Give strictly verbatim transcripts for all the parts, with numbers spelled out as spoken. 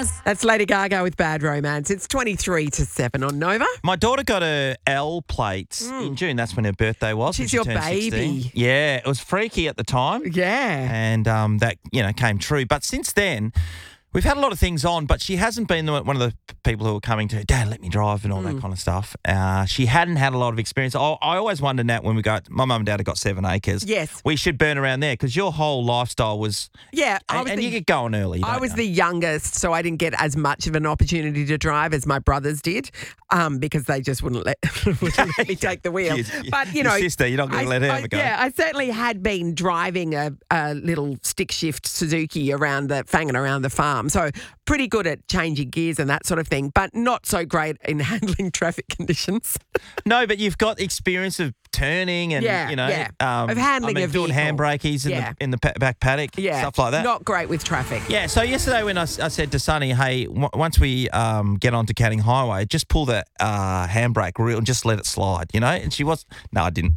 Jazz. That's Lady Gaga with Bad Romance. It's twenty-three to seven on Nova. My daughter got a L plate in June. That's when her birthday was. when She's she your turned baby. sixteen. Yeah, it was freaky at the time. Yeah. And um, that, you know, came true. But since then, we've had a lot of things on, but she hasn't been the, one of the people who are coming to, Dad, let me drive and all that kind of stuff. Uh, she hadn't had a lot of experience. I, I always wondered that when we got, my mum and dad have got seven acres. Yes. We should burn around there because your whole lifestyle was, Yeah. I and, was and the, you get going early. I don't was you? the youngest, so I didn't get as much of an opportunity to drive as my brothers did um, because they just wouldn't let, wouldn't let me take the wheel. Your- But, you your know. sister, you're not going I- to let her I- have a go. Yeah, I certainly had been driving a, a little stick shift Suzuki around the, fanging around the farm. So pretty good at changing gears and that sort of thing, but not so great in handling traffic conditions. No, but you've got experience of turning and, Yeah, you know, yeah. um, Of handling I mean, a doing vehicle. handbrakies in, Yeah. the, in the pa- back paddock, Yeah. stuff like that. Not great with traffic. Yeah, so yesterday when I, s- I said to Sonny, hey, w- once we um, get onto Canning Highway, just pull the uh, handbrake real and just let it slide, you know? And she was, no, I didn't.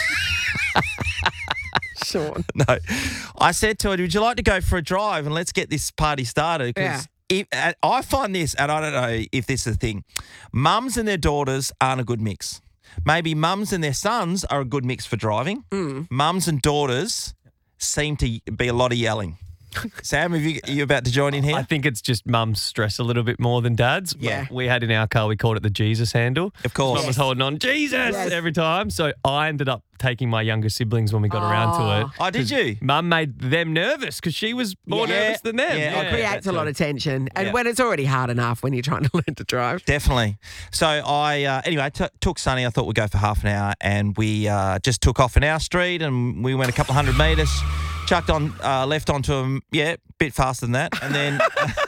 Sean. No. I said to her, would you like to go for a drive and let's get this party started? Yeah. If, uh, I find this, and I don't know if this is a thing, mums and their daughters aren't a good mix. Maybe mums and their sons are a good mix for driving. Mm. Mums and daughters seem to be a lot of yelling. Sam, have you, are you about to join in here? I think it's just mum's stress a little bit more than dad's. Yeah. We had in our car, we called it the Jesus handle. Of course. Mum was holding on, Jesus, Yes. every time. So I ended up taking my younger siblings when we got around to it. Oh, did 'Cause you? Mum made them nervous because she was more Yeah. nervous than them. Yeah, It okay. creates a lot of tension. And Yeah. when it's already hard enough when you're trying to learn to drive. Definitely. So I, uh, anyway, I t- took Sonny. I thought we'd go for half an hour, and we uh, just took off in our street, and we went a couple of hundred metres, chucked on, uh, left onto him, yeah, bit faster than that, and then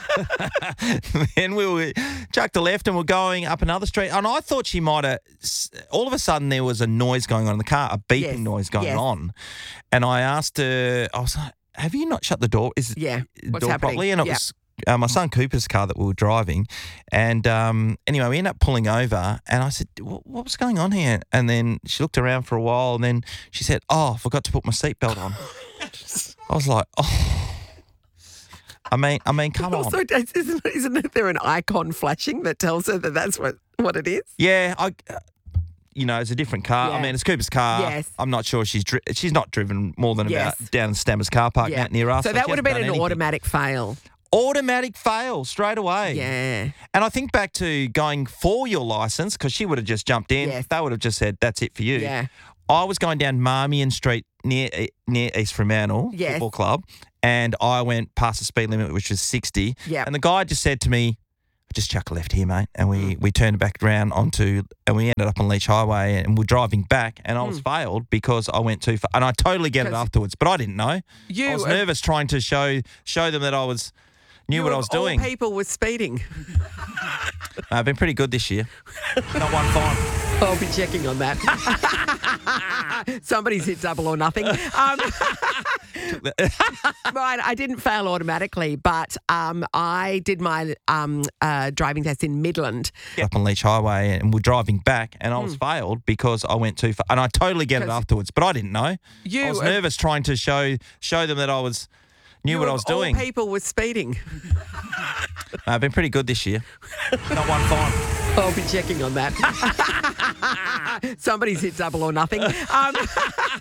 then we were chucked a left, and we're going up another street, and I thought she might have. All of a sudden, there was a noise going on in the car, a beeping Yes, noise going yes. on, and I asked her, I was like, "Have you not shut the door? Is Yeah. the What's door happening? properly?" And it Yeah. was. Uh, my son Cooper's car that we were driving, and um, anyway, we ended up pulling over, and I said, what, what was going on here? And then she looked around for a while, and then she said, oh, I forgot to put my seatbelt on. I was like, oh. I mean, I mean, come on. Also, isn't, isn't there an icon flashing that tells her that that's what, what it is? Yeah, I, uh, you know, it's a different car. I Yeah. mean, it's Cooper's car. Yes. I'm not sure she's dri- she's not driven more than Yes. about down in Stammers car park Yeah. out near us. So she that would have hasn't been done an anything. automatic fail. Automatic fail straight away. Yeah. And I think back to going for your license, because she would have just jumped in. Yes. They would have just said, that's it for you. Yeah. I was going down Marmion Street near near East Fremantle Yes. Football Club, and I went past the speed limit, which was sixty. Yep. And the guy just said to me, just chuck a left here, mate. And we, we turned back around onto, and we ended up on Leach Highway, and we're driving back, and I was failed because I went too far. And I totally get it 'Cause afterwards, but I didn't know. You I was of- nervous trying to show show them that I was knew You what I of was doing. All people were speeding. I've been pretty good this year. Not one fine. I'll be checking on that. Somebody's hit double or nothing. Um, right, I didn't fail automatically, but um, I did my um, uh, driving test in Midland. Up on Leach Highway, and we're driving back, and I was failed because I went too far. And I totally get it 'Cause afterwards, but I didn't know. You I was of- nervous trying to show show them that I was knew You what I of was doing. All people were speeding. I've been pretty good this year. Not one fine. I'll be checking on that. Somebody's hit double or nothing. Um,